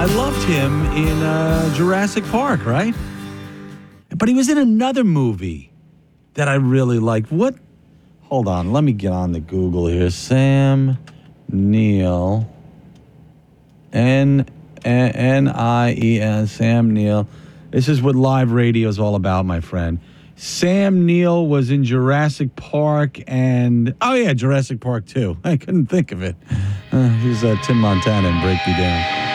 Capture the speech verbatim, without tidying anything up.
loved him in uh, Jurassic Park, right? But he was in another movie that I really liked. What? Hold on. Let me get on the Google here. Sam Neill. N N I E S. Sam Neill. This is what live radio is all about, my friend. Sam Neill was in Jurassic Park and... Oh, yeah, Jurassic Park two. I couldn't think of it. Uh, he's uh, Tim Montana in Break Me Down.